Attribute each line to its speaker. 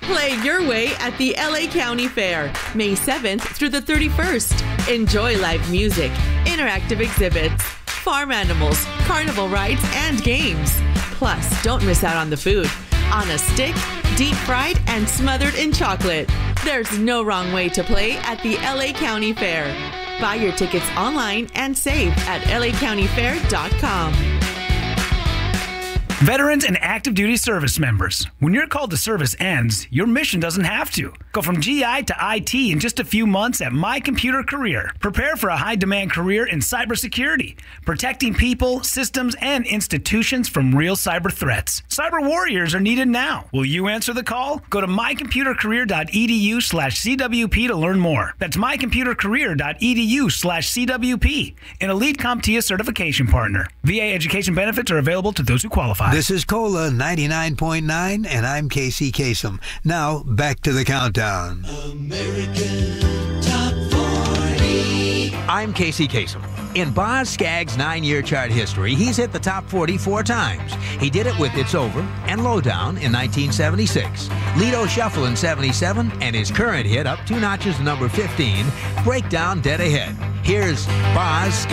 Speaker 1: Play your way at the LA County Fair, May 7th through the 31st. Enjoy live music, interactive exhibits, farm animals, carnival rides, and games. Plus, don't miss out on the food. On a stick, deep fried, and smothered in chocolate. There's no wrong way to play at the LA County Fair. Buy your tickets online and save at lacountyfair.com.
Speaker 2: Veterans and active duty service members, when your call to service ends, your mission doesn't have to. Go from GI to IT in just a few months at My Computer Career. Prepare for a high-demand career in cybersecurity, protecting people, systems, and institutions from real cyber threats. Cyber warriors are needed now. Will you answer the call? Go to mycomputercareer.edu/CWP to learn more. That's mycomputercareer.edu/CWP, an Elite CompTIA certification partner. VA education benefits are available to those who qualify.
Speaker 3: This is Cola 99.9, and I'm Casey Kasem. Now, back to the countdown.
Speaker 4: American Top 40.
Speaker 5: I'm Casey Kasem. In Boz Scaggs' 9-year chart history, he's hit the top 40 4 times. He did it with It's Over and Lowdown in 1976, Lido Shuffle in 77, and his current hit, up 2 notches to number 15, Breakdown Dead Ahead. Here's Boz Scaggs.